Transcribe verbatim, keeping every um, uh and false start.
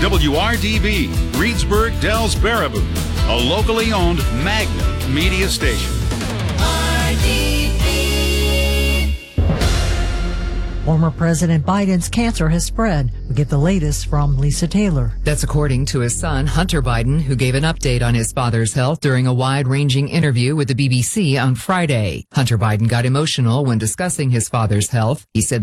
W R D V, Reedsburg, Dells, Baraboo, a locally owned Magna media station. Former President Biden's cancer has spread. We get the latest from Lisa Taylor. That's according to his son, Hunter Biden, who gave an update on his father's health during a wide-ranging interview with the B B C on Friday. Hunter Biden got emotional when discussing his father's health. He said